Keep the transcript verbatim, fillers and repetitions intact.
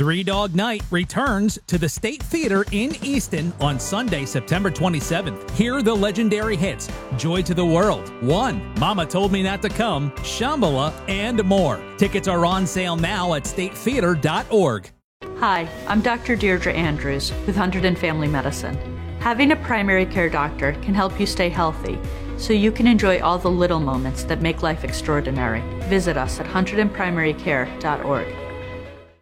Three Dog Night returns to the State Theater in Easton on Sunday, September twenty-seventh. Hear the legendary hits, Joy to the World, One, Mama Told Me Not to Come, Shambhala, and more. Tickets are on sale now at state theater dot org. Hi, I'm Doctor Deirdre Andrews with Hunterdon and Family Medicine. Having a primary care doctor can help you stay healthy, so you can enjoy all the little moments that make life extraordinary. Visit us at hunterdon primary care dot org.